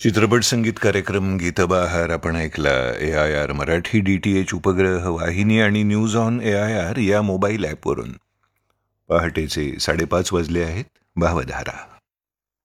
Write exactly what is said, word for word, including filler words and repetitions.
चित्रपट संगीत कार्यक्रम गीतबहार आपण ऐकला. ए I R Marathi D T H उपग्रह वाहिनी आणि news on A I R या मोबाईल ॲपवरून. पहाटेचे साडेपाच वाजले आहेत. भावधारा.